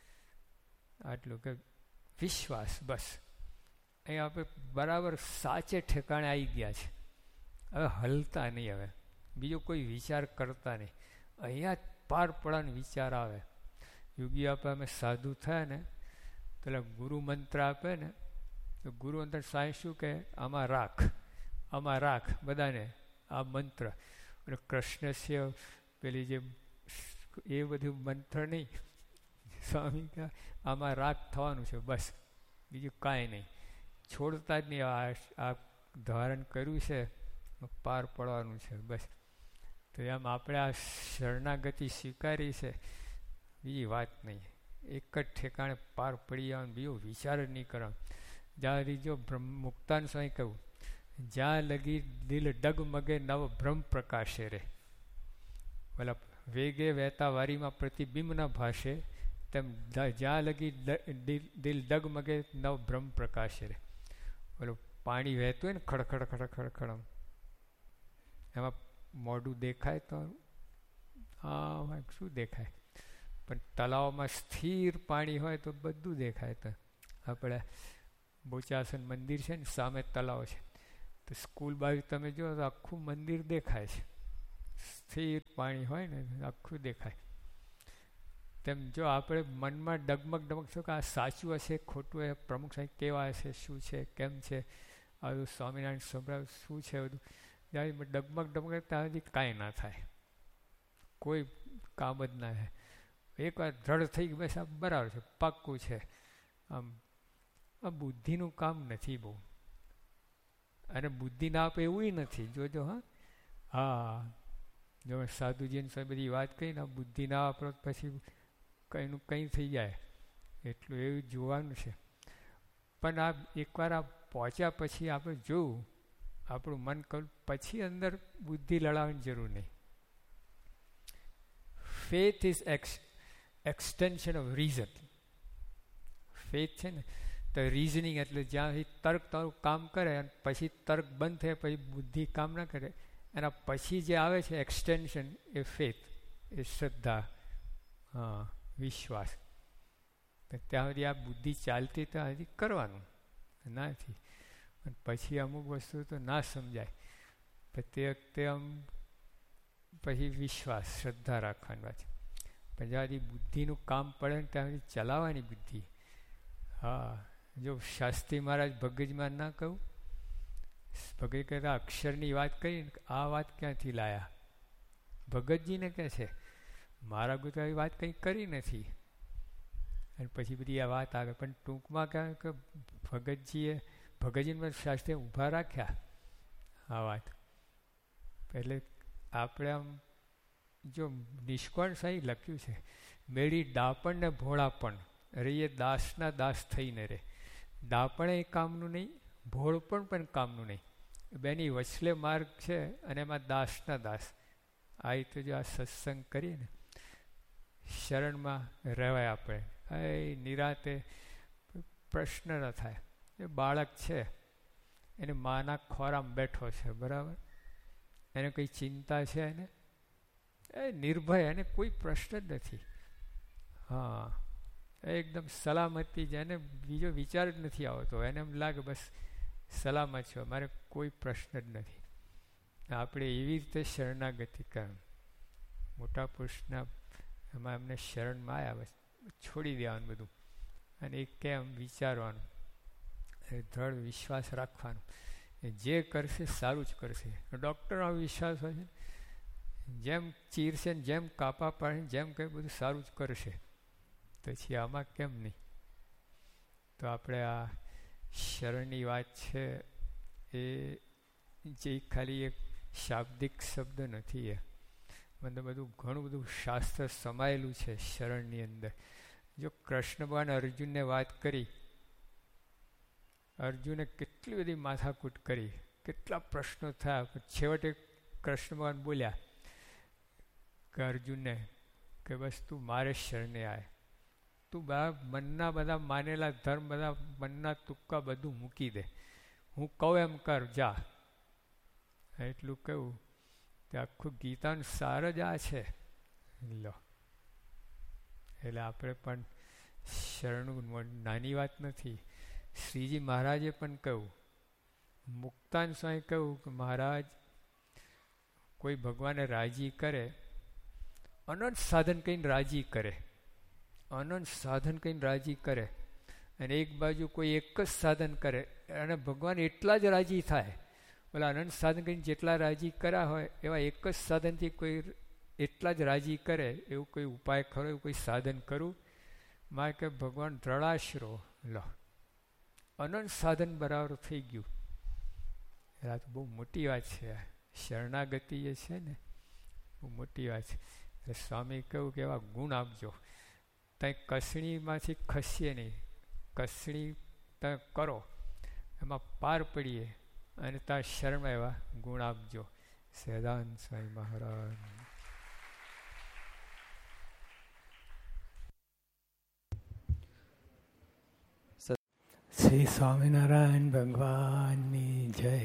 S1: આટલું કે વિશ્વાસ. બસ અહીં આપણે બરાબર સાચે ઠેકાણે આવી ગયા છે. હવે હલતા નહીં, હવે બીજો કોઈ વિચાર કરતા નહીં. અહીંયા જ પાર પડાનો વિચાર આવે. યોગી આપે અમે સાધુ થયા ને, પેલા ગુરુ મંત્ર આપે ને, તો ગુરુ મંત્ર સાંઈ શું કહે, આમાં રાખ, આમાં રાખ બધાને આ મંત્ર. અને કૃષ્ણ પેલી જે એ બધું મંત્ર નહીં, સ્વામી કહે આમાં રાખ થવાનું છે, બસ બીજું કાંઈ નહીં. છોડતા જ નહીં. આ આ ધારણ કર્યું છે, પાર પડવાનું છે, બસ. તો એમ આપણે આ શરણાગતિ સ્વીકારી છે, બીજી વાત નહીં. એક જ ઠેકાણે પાર પડી જવાનું, બીજો વિચાર જ નહીં કરવાનો. જ્યાં રીજો બ્રહ્મ મુક્તાન સ્વામી કહ્યું, જ્યાં લગી દિલ ડગમગે નવ બ્રહ્મ પ્રકાશે રે. પેલા વેગે વહેતા વારીમાં પ્રતિબિંબ ના ભાષે, તેમ જ્યાં લગી દિલ ડગમગે નવ બ્રહ્મ પ્રકાશે રે. પેલું પાણી વહેતું હોય ને ખડખડ ખડખડ ખડમ, એમાં મોઢું દેખાય તો હા શું દેખાય, પણ તળાવમાં સ્થિર પાણી હોય તો બધું દેખાય. તો આપણે બોચાસન મંદિર છે ને, સામે તળાવ છે, તો સ્કૂલ બાજુ તમે જો તો આખું મંદિર દેખાય છે, સ્થિર પાણી હોય ને આખું દેખાય. તેમ જો આપણે મનમાં ડગમગ ડગમગ થયું કે આ સાચું હશે ખોટું હશે, પ્રમુખ સાહેબ કેવા હશે, શું છે, કેમ છે, આ બધું સ્વામિનારાયણ સંભળાવ શું છે, બધું જ્યારે ડગમગ ડગમગ ત્યાં સુધી કાંઈ ના થાય, કોઈ કામ જ ના થાય. એકવાર દ્રઢ થઈ ગયું બસ આ બરાબર છે, પાક્કું છે. આમ આ બુદ્ધિનું કામ નથી બહુ, અને બુદ્ધિ ના આપે એવું નથી. જોજો હા હા જો સાધુજીને સ્વામી બધી વાત કહી ને બુદ્ધિ ના વાપરો પછી કંઈનું કંઈ થઈ જાય, એટલું એવું જોવાનું છે. પણ આ એકવાર આ પહોંચ્યા પછી આપણે જોવું આપણું મન કહ્યું પછી અંદર બુદ્ધિ લડાવવાની જરૂર નહીં. Faith is x extension of reason. Faith છે ને તો રીઝનિંગ એટલે જ્યાં તર્ક તારું કામ કરે અને પછી તર્ક બંધ થાય પછી બુદ્ધિ કામ ના કરે, એના પછી જે આવે છે એક્સટેન્શન એ ફેથ, એ શ્રદ્ધા, હા વિશ્વાસ. ત્યાં સુધી આ બુદ્ધિ ચાલતી ત્યાં સુધી કરવાનું નાથી, અને પછી અમુક વસ્તુ તો ના સમજાય તે વખતે આમ પછી વિશ્વાસ શ્રદ્ધા રાખવાની વાત છે. પણ જ્યાં સુધી બુદ્ધિનું કામ પડે ને ત્યાં સુધી ચલાવવાની બુદ્ધિ. હા જો શાસ્ત્રી મહારાજ ભગજમાં ના કહું, ભગત કહેતા અક્ષરની વાત કરી આ વાત ક્યાંથી લાયા, ભગતજીને કહે છે મારા ગુજરાતી વાત કંઈ કરી નથી. અને પછી બધી આ વાત આવે, પણ ટૂંકમાં કહે કે ભગતજીએ ભગતજીને શાસ્ત્રીએ ઊભા રાખ્યા આ વાત. એટલે આપણે આમ જો નિષ્કોણ સાહી લખ્યું છે, મેળી ડાપણ ને ભોળાપણ રહીએ દાસના દાસ થઈને રહે. ડાપણ એ કામનું નહીં, ભોળપણ પણ કામનું નહીં, બેની વચલે માર્ગ છે અને એમાં દાસના દાસ. આ રીતે જો આ સત્સંગ કરીએ ને શરણમાં રહેવાય આપણે, એ નિરાતે પ્રશ્ન ન થાય. એ બાળક છે એને માના ખોરામાં બેઠો છે બરાબર, એને કંઈ ચિંતા છે એને, એ નિર્ભય, એને કોઈ પ્રશ્ન જ નથી. હા એકદમ સલામતી છે, એને બીજો વિચાર જ નથી આવતો, એને એમ લાગે બસ સલામત છો, મારે કોઈ પ્રશ્ન જ નથી. આપણે એવી રીતે શરણાગતિ કરવાનું. મોટા પુરુષના એમાં એમને શરણમાં આવ્યા બસ છોડી દેવાનું બધું, અને એ કેમ વિચારવાનું, દ્રઢ વિશ્વાસ રાખવાનો, જે કરશે સારું જ કરશે. ડૉક્ટરનો વિશ્વાસ હોય છે, જેમ ચીરશે ને જેમ કાપા પાડે જેમ કંઈ બધું સારું જ કરશે, પછી આમાં કેમ નહીં. તો આપણે આ શરણની વાત છે એ જે ખાલી એક શાબ્દિક શબ્દ નથી, એ મતલબ બધું ઘણું બધું શાસ્ત્ર સમાયેલું છે શરણની અંદર. જો કૃષ્ણ ભગવાન અર્જુનને વાત કરી, અર્જુને કેટલી બધી માથાકૂટ કરી, કેટલા પ્રશ્નો થયા, છેવટે કૃષ્ણ ભગવાન બોલ્યા કે અર્જુનને કે બસ તું મારે શરણે આય, તું બધા મનના બધા માનેલા ધર્મ બધા મનના તુક્કા બધું મૂકી દે, હું કહું એમ કર જા. એટલું કહ્યું તે આખું ગીતાનું સાર જ આ છે. લો એટલે આપણે પણ શરણું નાની વાત નથી. શ્રીજી મહારાજે પણ કહ્યું, મુક્તાન સ્વામી કહ્યું કે મહારાજ કોઈ ભગવાનને રાજી કરે, અનંત સાધન કહીને રાજી કરે, અનંત સાધન કહીને રાજી કરે, અને એક બાજુ કોઈ એક જ સાધન કરે અને ભગવાન એટલા જ રાજી થાય. બોલા અનંત સાધન કહીને જેટલા રાજી કર્યા હોય એવા એક જ સાધનથી કોઈ એટલા જ રાજી કરે, એવું કોઈ ઉપાય ખરો, એવું કોઈ સાધન કરું? મારે કે ભગવાન દ્રઢાશરો લો, અનંત સાધન બરાબર થઈ ગયું. આ તો બહુ મોટી વાત છે. શરણાગતિ જે છે ને બહુ મોટી વાત છે. એટલે સ્વામી કહ્યું કે એવા ગુણ આપજો, ત્યાં કસણીમાંથી ખસીએ નહીં, કસણી તમે કરો એમાં પાર પડીએ, અને ત્યાં શરણમાં એવા ગુણ આપજો. સહજાનંદ સ્વામી મહારાજ. શ્રી સ્વામિનારાયણ ભગવાનની જય.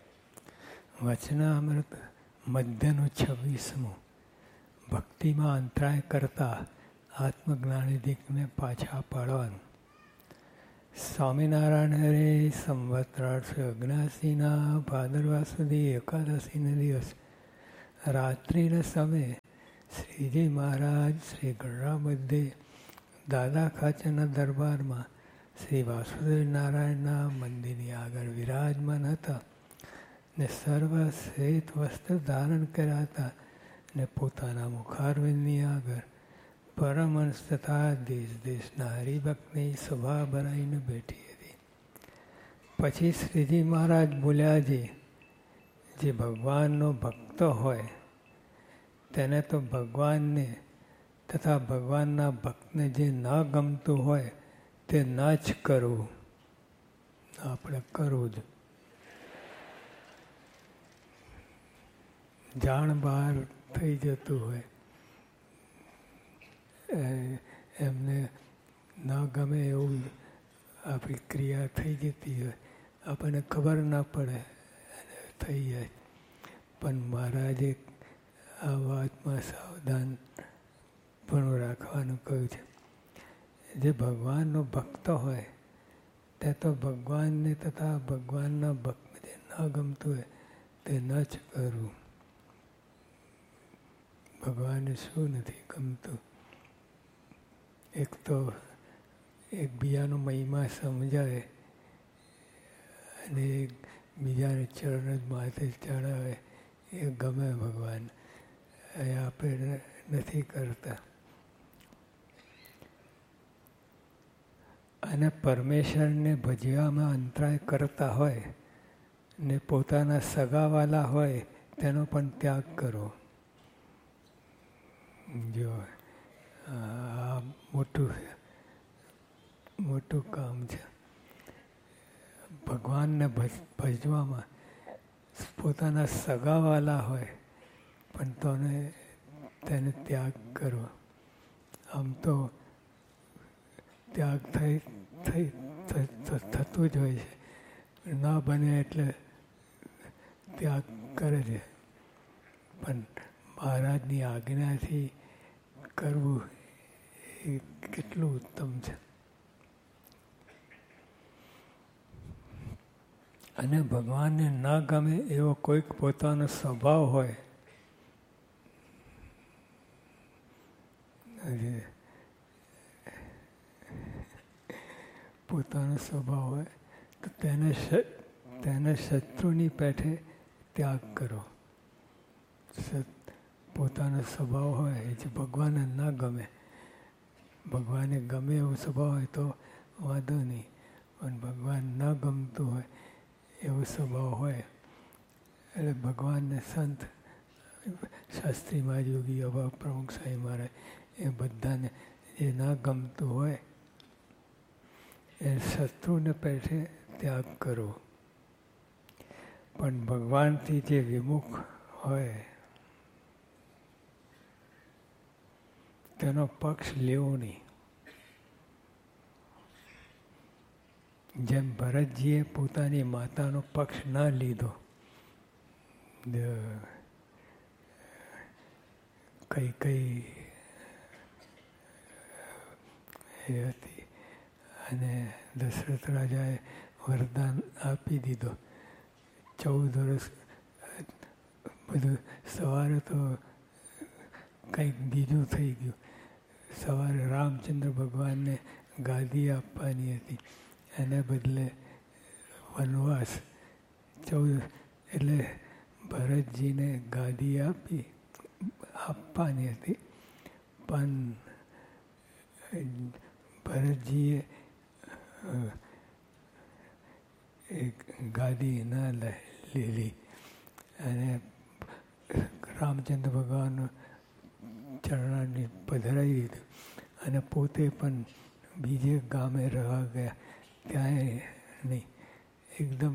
S1: વચનામૃત મધ્યનું છવ્વીસમું. ભક્તિમાં અંતરાય કરતા આત્મજ્ઞાનિધિકને પાછા પાડવાનું.
S2: સ્વામિનારાયણ હરે સંવત અઢારસો ઓગણસીના ભાદરવા સુધી એકાદશીના દિવસ રાત્રિના સમયે શ્રીજી મહારાજ શ્રી ગઢડા મધ્યે દાદા ખાચરના દરબારમાં શ્રી વાસુદેવ નારાયણના મંદિરની આગળ વિરાજમાન હતા ને સર્વ શ્વેત વસ્ત્ર ધારણ કર્યા હતા ને પોતાના મુખારવિંદની આગળ પરમહંસ તથા દેશ દેશના હરિભક્તની સભા બનાવીને બેઠી હતી. પછી શ્રીજી મહારાજ બોલ્યા, જે જે ભગવાનનો ભક્ત હોય તેને તો ભગવાનને તથા ભગવાનના ભક્તને જે ન ગમતું હોય તે ન જ કરવું, આપણે કરવું જ. જાણ બહાર થઈ જતું હોય, એમને ન ગમે એવું આપણી ક્રિયા થઈ જતી હોય, આપણને ખબર ના પડે થઈ જાય. પણ મહારાજે આ વાતમાં સાવધાન પણ રાખવાનું કહ્યું છે. જે ભગવાનનો ભક્ત હોય તે તો ભગવાનને તથા ભગવાનના ભક્તને જે ન ગમતું હોય તે ન જ કરવું. ભગવાનને શું નથી ગમતું? એક તો એકબીજાનો મહિમા સમજાય અને એક બીજાને ચરણ જ માથે ચડાવે એ ગમે ભગવાન. એ આપણે નથી કરતા. અને પરમેશ્વરને ભજવામાં અંતરાય કરતા હોય ને પોતાના સગાવાલા હોય તેનો પણ ત્યાગ કરો. જો આ મોટું મોટું કામ છે. ભગવાનને ભજ ભજવામાં પોતાના સગાવાલા હોય પણ તોને તેને ત્યાગ કરો. આમ તો ત્યાગ થઈ થઈ થતું જ હોય છે. ન બને એટલે ત્યાગ કરે છે. પણ મહારાજની આજ્ઞાથી કરવું એ કેટલું ઉત્તમ છે. અને ભગવાનને ન ગમે એવો કોઈક પોતાનો સ્વભાવ હોય, પોતાનો સ્વભાવ હોય તો તેને તેને શત્રુની પેઠે ત્યાગ કરો. પોતાનો સ્વભાવ હોય જે ભગવાનને ન ગમે, ભગવાનને ગમે એવો સ્વભાવ હોય તો વાંધો નહીં, પણ ભગવાન ન ગમતું હોય એવો સ્વભાવ હોય એટલે ભગવાનને સંત શાસ્ત્રી મહારાજ, યોગી અભાવ પ્રમુખ સાંઈ મહારાજ એ બધાને જે ના ગમતું હોય એ શત્રુને પેઠે ત્યાગ કરો. પણ ભગવાનથી જે વિમુખ હોય તેનો પક્ષ લેવો નહીં. જેમ ભરતજીએ પોતાની માતાનો પક્ષ ના લીધો, કઈ કઈ એ હતી અને દશરથ રાજાએ વરદાન આપી દીધો. ચૌદ વર્ષ બધું સવારે તો કંઈક બીજું થઈ ગયું. સવારે રામચંદ્ર ભગવાનને ગાદી આપવાની હતી, એને બદલે વનવાસ. ચૌદ એટલે ભરતજીને ગાદી આપી આપવાની હતી, પણ ભરતજીએ એક ગાદી ન લીધી અને રામચંદ્ર ભગવાન ચરણાની પધરાવી દીધું અને પોતે પણ બીજે ગામે રહેવા ગયા. ત્યાં નહીં, એકદમ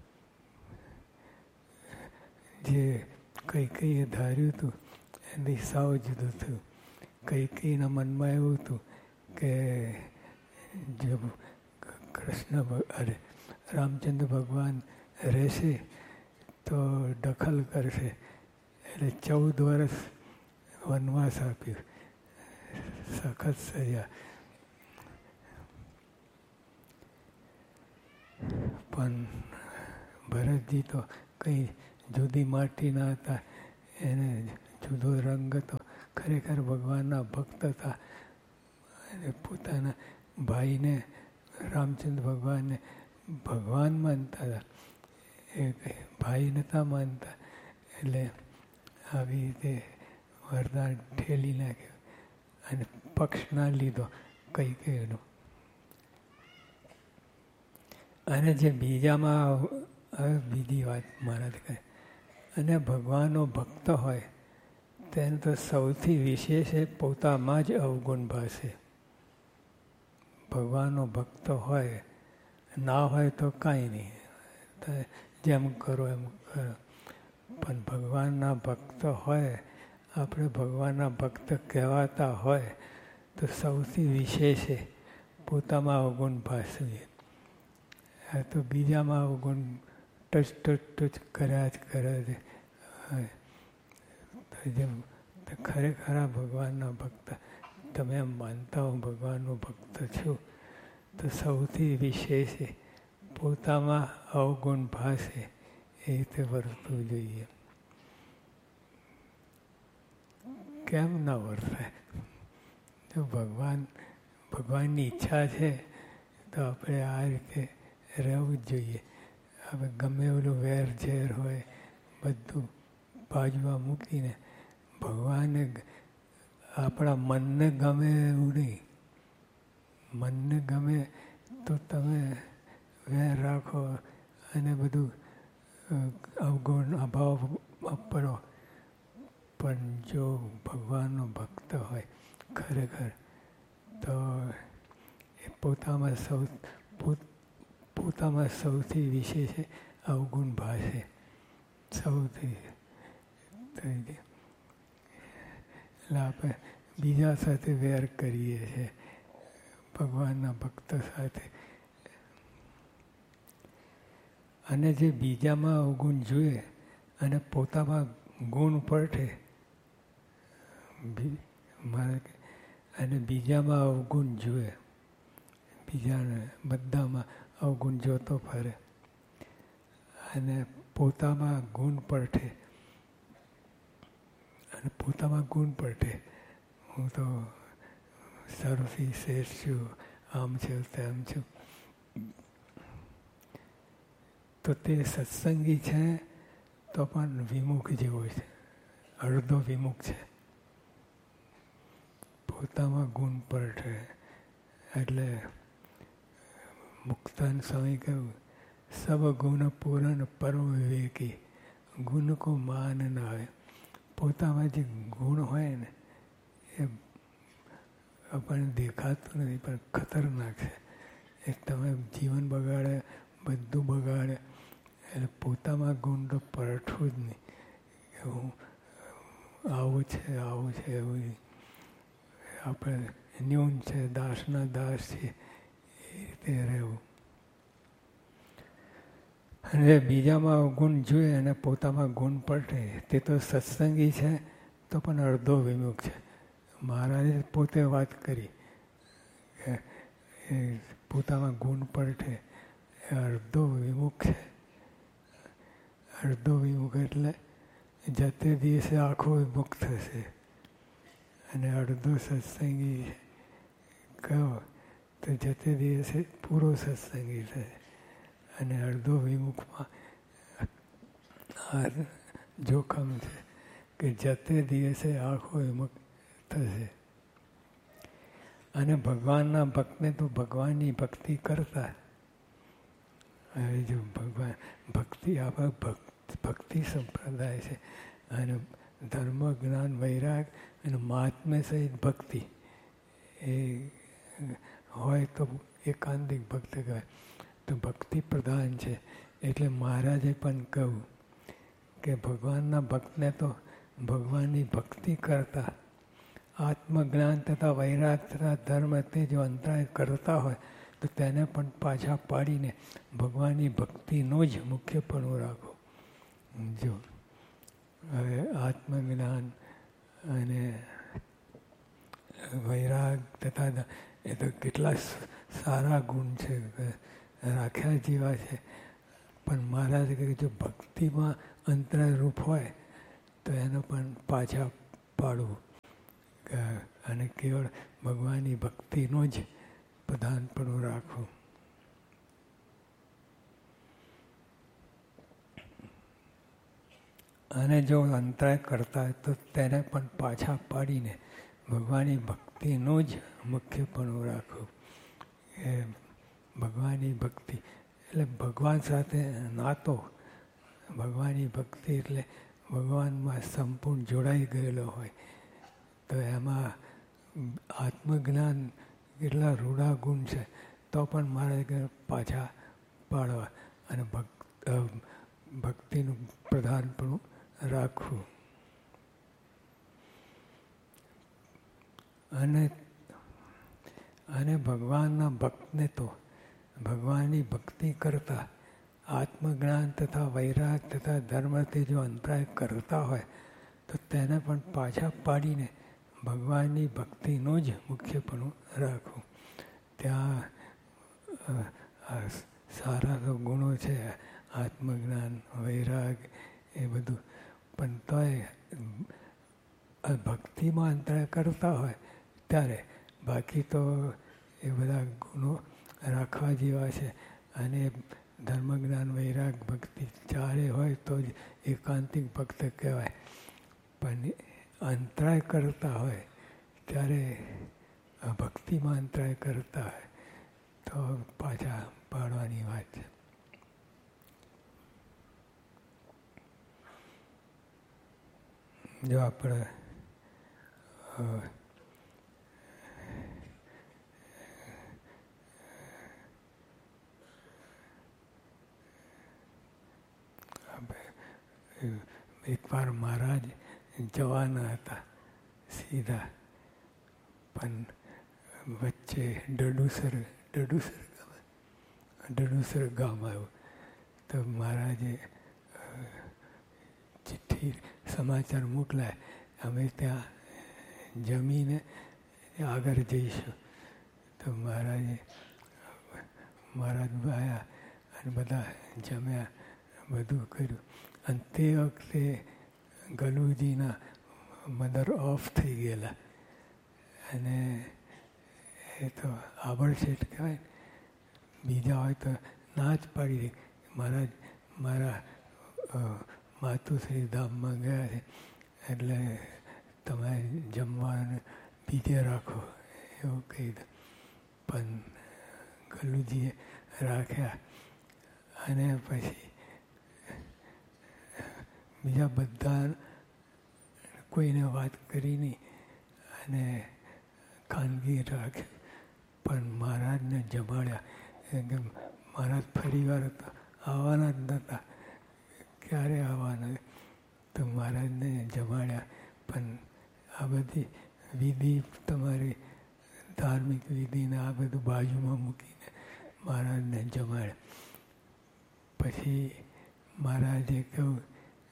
S2: જે કઈ કઈએ ધાર્યું હતું એની સાવ જુદું થયું. કઈ કઈના મનમાં એવું હતું કે જો કૃષ્ણ અરે રામચંદ્ર ભગવાન રહેશે તો દખલ કરશે, એટલે ચૌદ વર્ષ વનવાસ આપ્યું. સખત સજા. પણ ભરતજી તો કંઈ જુદી માટીના હતા, એને જુદો રંગ હતો. ખરેખર ભગવાનના ભક્ત હતા અને પોતાના ભાઈને રામચંદ્ર ભગવાનને ભગવાન માનતા હતા, એ ભાઈ નહોતા માનતા. એટલે આવી રીતે વરદાન ઠેલી નાખ્યું અને પક્ષ ના લીધો કઈ કઈનો. અને જે બીજામાં હવે બીજી વાત મહારાજ કહે, અને ભગવાનનો ભક્ત હોય તેને તો સૌથી વિશેષ એ પોતામાં જ અવગુણ ભાસે. ભગવાનનો ભક્ત હોય, ના હોય તો કાંઈ નહીં, જેમ કરો એમ કરો. પણ ભગવાનના ભક્ત હોય, આપણે ભગવાનના ભક્ત કહેવાતા હોય તો સૌથી વિશેષ એ પોતામાં અવગુણ ભાસવીએ. આ તો બીજામાં અવગુણ ટચ ટચ ટચ કર્યા જ કરે છે. જેમ ખરેખર ભગવાનના ભક્ત તમે એમ માનતા હો ભગવાનનો ભક્ત છું, તો સૌથી વિશેષ પોતામાં અવગુણ ભાસે એ રીતે વર્તવું જોઈએ. કેમ ના વર્તાય? તો ભગવાન ભગવાનની ઈચ્છા છે તો આપણે આ રીતે રહેવું જ જોઈએ. હવે ગમે એલું વેર ઝેર હોય બધું બાજુમાં મૂકીને ભગવાનને આપણા મનને ગમે એવું નહીં. મનને ગમે તો તમે વેર રાખો અને બધું અવગુણ અભાવ પડો. પણ જો ભગવાનનો ભક્ત હોય ખરેખર તો એ પોતામાં સૌ પોતામાં સૌથી વિશેષ અવગુણ ભાષે. સૌથી એટલે આપણે બીજા સાથે વેર કરીએ છીએ, ભગવાનના ભક્ત સાથે. અને જે બીજામાં અવગુણ જોઈએ અને પોતામાં ગુણ પડે, અને બીજામાં અવગુણ જોઈએ, બીજાને બધામાં અવગુણ જોતો ફરે અને પોતામાં ગુણ પડે, અને પોતામાં ગુણ પડે હું તો સર્વથી શ્રેષ્ઠ છું, આમ છું તેમ છું, તો તે સત્સંગી છે તો પણ વિમુખ જેવો છે, અડધો વિમુખ છે. પોતામાં ગુણ પડે એટલે મુક્તાન સ્વામી કહ્યું, સબ ગુણ પૂરણ પરમ વિવેકી, ગુણ કો માન ના આવે. પોતામાં જે ગુણ હોય ને એ આપણને દેખાતું નથી પણ ખતરનાક છે. એ તમે જીવન બગાડે, બધું બગાડે. એટલે પોતામાં ગુણ તો પરઠવું જ નહીં કે હું આવું છે આવું છે એવું આપણે ન્યૂન છે, દાસના દાસ છે, એ રીતે રહેવું. અને બીજામાં ગુણ જોઈએ અને પોતામાં ગુણ પડે તે તો સત્સંગી છે તો પણ અડધો વિમુખ છે. મહારાજે પોતે વાત કરી કે એ પોતામાં ગુણ પડે એ અડધો વિમુખ છે. અડધો વિમુખ એટલે જતે દિવસે આખો વિમુખ થશે, અને અડધો સત્સંગી કહો તો જતે દિવસે પૂરો સત્સંગી થશે. અને અડધો વિમુખમાં આ જોખમ છે કે જતે દિવસે આખો વિમુખ થશે. અને ભગવાનના ભક્તને તો ભગવાનની ભક્તિ કરતા. હવે જો ભગવાન ભક્તિ આપણા ભક્ત ભક્તિ સંપ્રદાય છે અને ધર્મ જ્ઞાન વૈરાગ અને મહાત્મ્ય સહિત ભક્તિ એ હોય તો એકાંતિક ભક્ત કહેવાય. તો ભક્તિ પ્રધાન છે. એટલે મહારાજે પણ કહ્યું કે ભગવાનના ભક્તને તો ભગવાનની ભક્તિ કરતા આત્મજ્ઞાન તથા વૈરાગ તથા ધર્મ તે જો અંતરાય કરતા હોય તો તેને પણ પાછા પાડીને ભગવાનની ભક્તિનો જ મુખ્યપણું રાખો. જો હવે આત્મજ્ઞાન અને વૈરાગ તથા એ તો કેટલા સારા ગુણ છે. રાખ્યા જેવા છે. પણ મહારાજ કહે જો ભક્તિમાં અંતરાય રૂપ હોય તો એને પણ પાછા પાડવું અને કેવળ ભગવાનની ભક્તિનું જ પ્રધાનપણું રાખવું. અને જો અંતરાય કરતા હોય તો તેને પણ પાછા પાડીને ભગવાનની ભક્તિનું જ મુખ્યપણું રાખવું. એ ભગવાનની ભક્તિ એટલે ભગવાન સાથે નાતો. ભગવાનની ભક્તિ એટલે ભગવાનમાં સંપૂર્ણ જોડાઈ ગયેલો હોય. તો એમાં આત્મજ્ઞાન કેટલા રૂડા ગુણ છે તો પણ મારે પાછા પાડવા અને ભક્ત ભક્તિનું પ્રધાનપણું રાખવું. અને અને ભગવાનના ભક્તને તો ભગવાનની ભક્તિ કરતા આત્મજ્ઞાન તથા વૈરાગ તથા ધર્મથી જો અંતરાય કરતા હોય તો તેને પણ પાછા પાડીને ભગવાનની ભક્તિનું જ મુખ્યપણું રાખવું. ત્યાં સારા ગુણો છે, આત્મજ્ઞાન, વૈરાગ, એ બધું, પણ તોય ભક્તિમાં અંતરાય કરતા હોય ત્યારે બાકી તો એ બધા ગુણો રાખવા જેવા છે. અને ધર્મજ્ઞાન, વૈરાગ, ભક્તિ ચારે હોય તો જ એકાંતિક ભક્ત કહેવાય. પણ અંતરાય કરતા હોય ત્યારે ભક્તિમાં અંતરાય કરતા હોય તો પાછા પાડવાની વાત છે. જો આપણે એકવાર મહારાજ જવાના હતા સીધા, પણ વચ્ચે ડડુસર ડડુસર ગામ ડડુસર ગામ આવ્યું તો મહારાજે ચિઠ્ઠી સમાચાર મોકલાય અમે ત્યાં જમીને આગળ જઈશું. તો મહારાજે મહારાજ આવ્યા અને બધા જમ્યા, બધું કર્યું. અને તે વખતે ગલુજીના મધર ઓફ થઈ ગયેલા અને એ તો આબળશેઠ કહેવાય. બીજા હોય તો ના જ પાડી દે મહારાજ મારા માતુશ્રી ધામમાં ગયા છે એટલે તમે જમવાનું બીજે રાખો એવું કહી દે. પણ ગલુજીએ રાખ્યા અને પછી બીજા બધા કોઈને વાત કરી નહીં અને ખાનગી રાખ્યું. પણ મહારાજને જમાડ્યા. કે મહારાજ ફરી વાર આવવાના જ નહોતા, ક્યારે આવવાના, તો મહારાજને જમાડ્યા. પણ આ બધી વિધિ તમારી ધાર્મિક વિધિને આ બધું બાજુમાં મૂકીને મહારાજને જમાડ્યા. પછી મહારાજે કહ્યું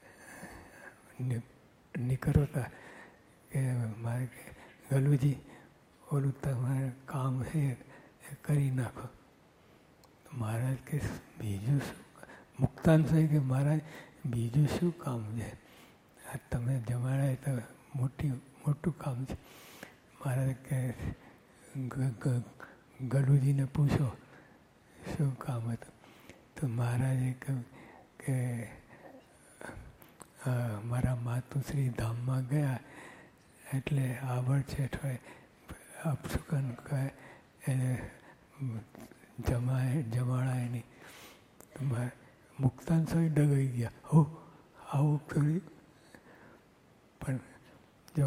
S2: નીકળતા કે મારે ગલુજી ઓલું તમારે કામ છે એ કરી નાખો. મહારાજ કે બીજું શું? મુક્તાન થઈ કે મહારાજ બીજું શું કામ છે? આ તમે જમાડાય તો મોટી મોટું કામ છે. મહારાજ કે ગલુજીને પૂછો શું કામ હતું. તો મહારાજે કહ્યું કે મારા માતુશ્રી ધામમાં ગયા એટલે આબળશેઠ હોય અપશુકન કહે એને જમાય જમાડાય નહીં. મુક્તાન સ્વામી ડગાઈ ગયા. હો આવું કર્યું. પણ જો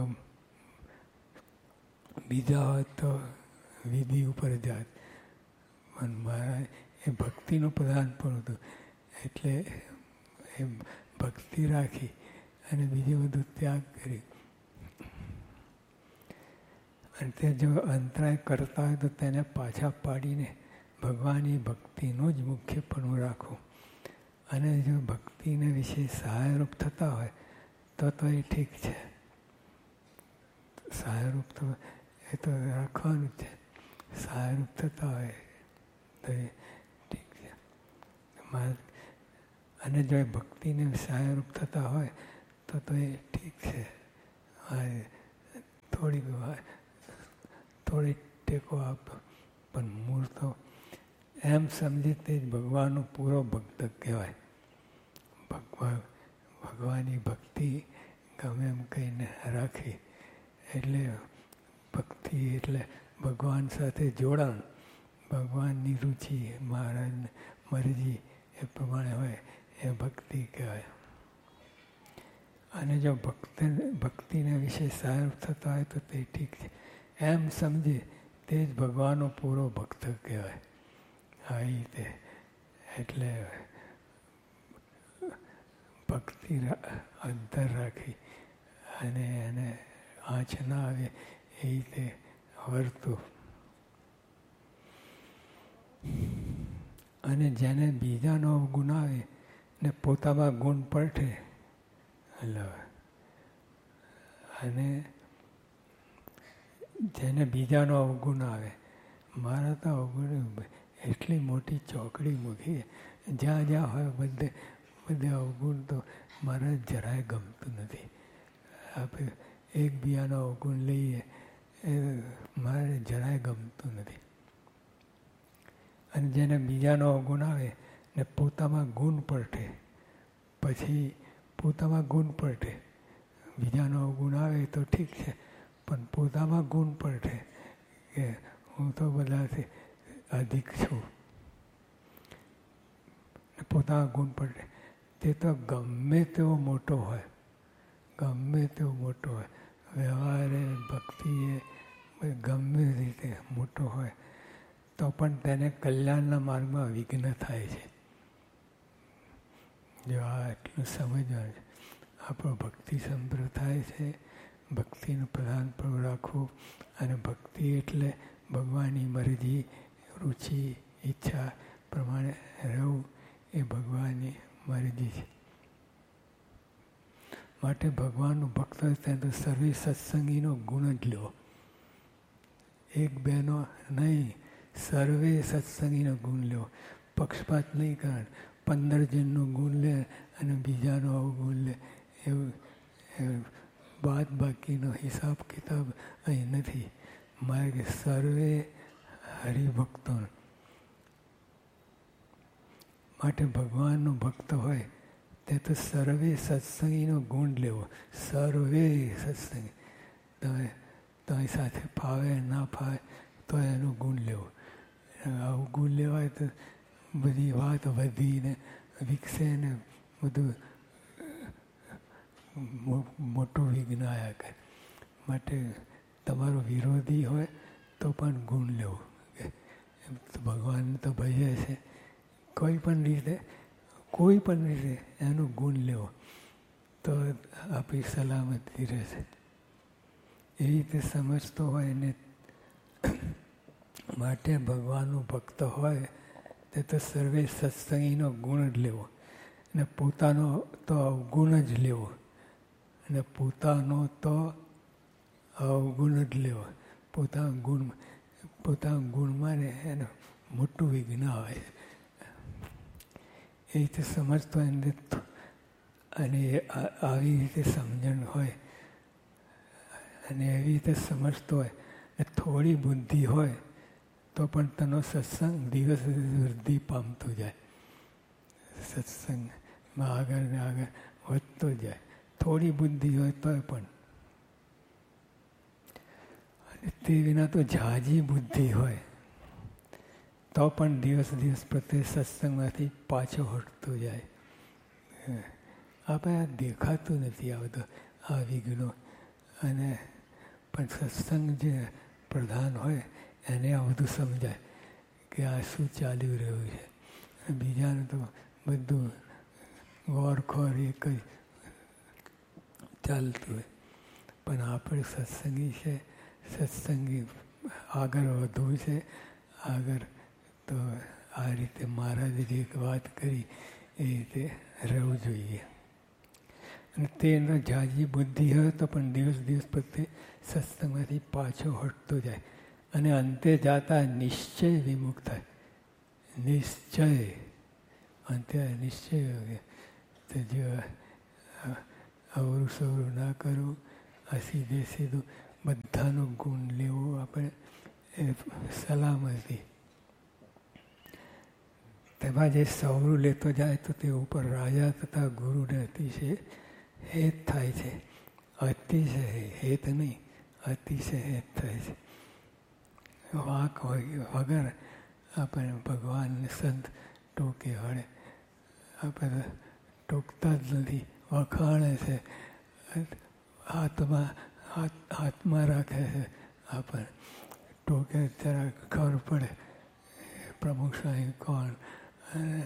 S2: બીજા હોય તો વિધિ ઉપર જાત, પણ મહારાજ એ ભક્તિનું પ્રધાન પણ હતું એટલે એ ભક્તિ રાખી અને બીજું બધું ત્યાગ કરી. અને તે જો અંતરાય કરતા હોય તો તેને પાછા પાડીને ભગવાનની ભક્તિનું જ મુખ્યપણું રાખવું. અને જો ભક્તિને વિશે સહાયરૂપ થતા હોય તો તો એ ઠીક છે. સહાયરૂપ તો એ તો રાખવાનું જ છે. સહાયરૂપ થતા હોય તો એ ઠીક છે. અને જો એ ભક્તિને સહાયરૂપ થતા હોય તો તો એ ઠીક છે. થોડી થોડી ટેકો આપો, પણ મૂળ તો એમ સમજી તે જ ભગવાનનો પૂરો ભક્ત કહેવાય. ભગવાન ભગવાનની ભક્તિ ગમે એમ કહીને રાખી એટલે ભક્તિ એટલે ભગવાન સાથે જોડાણ, ભગવાનની રુચિ, મહારાજની મરજી એ પ્રમાણે હોય એ ભક્તિ કહેવાય. અને જો ભક્ત ભક્તિને વિશે સારું થતા હોય તો તે ઠીક છે. એમ સમજે તે જ ભગવાનનો પૂરો ભક્ત કહેવાય. આવી રીતે એટલે ભક્તિ અંતર રાખી અને એને આંચ ના આવે એ રીતે વર્તું. અને જેને બીજાનો અવગુણ આવે ને પોતામાં ગુણ પડે અને જેને બીજાનો અવગુણ આવે, મારા તો અવગુણ એટલી મોટી ચોકડી મૂકી, જ્યાં જ્યાં હોય બધે બધે અવગુણ તો મારે જરાય ગમતું નથી. આપણે એકબીજાનો અવગુણ લઈએ એ મારે જરાય ગમતું નથી. અને જેને બીજાનો અવગુણ આવે ને પોતામાં ગુણ પડે, પછી પોતામાં ગુણ પડે, બીજાનો અવગુણ આવે તો ઠીક છે, પણ પોતામાં ગુણ પડે કે હું તો બધાથી અધિક છું, પોતામાં ગુણ પડે, તે તો ગમે તેવો મોટો હોય, ગમે તેવો મોટો હોય, વ્યવહારે ભક્તિએ ગમે રીતે મોટો હોય તો પણ તેને કલ્યાણના માર્ગમાં વિઘ્ન થાય છે. જો આ એટલું સમજવાનું છે. આપણો ભક્તિ સંપ્રદાય છે, ભક્તિનું પ્રધાન પણ રાખવું, અને ભક્તિ એટલે ભગવાનની મરજી, રુચિ, ઈચ્છા પ્રમાણે રહેવું એ ભગવાનની મરજી છે. માટે ભગવાનનું ભક્ત હોય ત્યાં તો સર્વે સત્સંગીનો ગુણ જ લો. એક બેનો નહીં, સર્વે સત્સંગીનો ગુણ લો. પક્ષપાત નહીં કારણ પંદર જણનો ગુણ લે અને બીજાનો અવગુણ લે એવું બાદ બાકીનો હિસાબ કિતાબ અહીં નથી. મારે સર્વે હરિભક્તો માટે ભગવાનનો ભક્ત હોય તે તો સર્વે સત્સંગીનો ગુણ લેવો. સર્વે સત્સંગી તમે તમારી સાથે ફાવે ના ફાવે તો એનો ગુણ લેવો. આવું ગુણ લેવાય તો બધી વાત વધીને વિકસે ને બધું મોટું વિઘ્ન આવ્યા કરે. માટે તમારો વિરોધી હોય તો પણ ગુણ લેવો. ભગવાન તો ભજે છે, કોઈ પણ રીતે કોઈ પણ રીતે એનો ગુણ લેવો તો આપણી સલામતી રહેશે. એ રીતે સમજતો હોય ને માટે ભગવાનનો ભક્ત હોય તે તો સર્વે સત્સંગીનો ગુણ જ લેવો, ને પોતાનો તો અવગુણ જ લેવો, અને પોતાનો તો અવગુણ જ લેવો. પોતાના ગુણ પોતાના ગુણમાં ને એનું મોટું વિઘ્ન આવે. એ રીતે સમજતો હોય અને આવી રીતે સમજણ હોય અને એવી રીતે સમજતો હોય ને થોડી બુદ્ધિ હોય તો પણ તેનો સત્સંગ દિવસ વૃદ્ધિ પામતો જાય. સત્સંગમાં આગળ ને આગળ વધતો જાય. થોડી બુદ્ધિ હોય તો પણ, તે વિના તો ઝાઝી બુદ્ધિ હોય તો પણ દિવસ દિવસ પ્રત્યે સત્સંગમાંથી પાછો હટતો જાય. આપણે આ દેખાતું નથી આ બધું આ વિઘ્નો, અને પણ સત્સંગ જે પ્રધાન હોય એને આ બધું સમજાય કે આ શું ચાલી રહ્યું છે. બીજાને તો બધું ગોરખોર એ કંઈ ચાલતું હોય, પણ આપણે સત્સંગી છે, સત્સંગી આગળ વધવું છે. આગળ તો આ રીતે મહારાજે જે વાત કરી એ રીતે રહેવું જોઈએ. અને તેનો ઝાઝી બુદ્ધિ હોય તો પણ દિવસ દિવસ પ્રત્યે સત્સંગમાંથી પાછો હટતો જાય અને અંતે જાતા નિશ્ચય વિમુખ થાય. નિશ્ચય અંતે નિશ્ચય કે જો અવરું સવરું ના કરવું, આ સીધે સીધું બધાનો ગુણ લેવો આપણે એ સલામતી. તેમાં જે સવરું લેતો જાય તો તે ઉપર રાજા તથા ગુરુને અતિશય હેત થાય છે. અતિશય હેત નહીં, અતિશય હેત થાય છે. વાક વગર આપણે ભગવાનને સંત ટોકે વળે, આપણે ટોકતા જ નથી, વખાણે છે, હાથમાં હાથ હાથમાં રાખે છે. આપણને ટોકે જરા ખબર પડે પ્રમુખ સ્વામી કોણ અને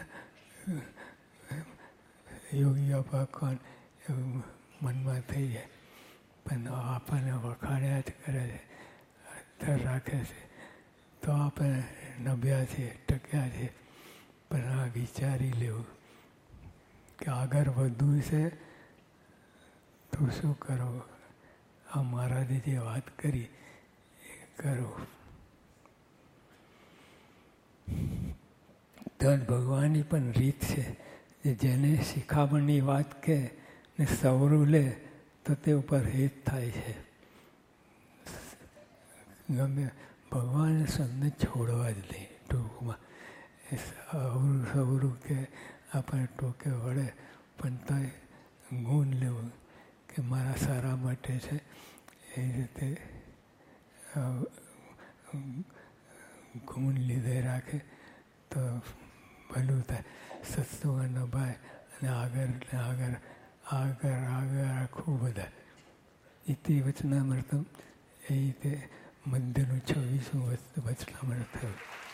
S2: યોગી બાપા કોણ એવું મનમાં થઈ જાય. પણ આપણને વખાણ્યા જ કરે છે, ધર રાખે છે તો આપણે નભ્યા છીએ, ટક્યા છીએ. પણ આ વિચારી લેવું કે આગળ વધવું છે તો શું કરો? આ મહારાજે જે વાત કરી એ કરો. તો ભગવાનની પણ રીત છે, જેને શિખામણની વાત કહે ને સવરું લે તો તે ઉપર હેત થાય છે. ગમે ભગવાન સંતને છોડવા જ નહીં. ટૂંકમાં એ સવરું સવરું કે આપણે ટોકે વળે પણ તો ગુણ લેવું કે મારા સારા માટે છે. એ રીતે ગુણ લીધે રાખે તો ભલું થાય. સત્સંગમાં નભાય અને આગળ આગળ આગળ આગળ રાખવું બધા. ઇતિ વચનામૃતમ એ રીતે મંદિરનું છવ્વીસમું વચનામૃત થયું.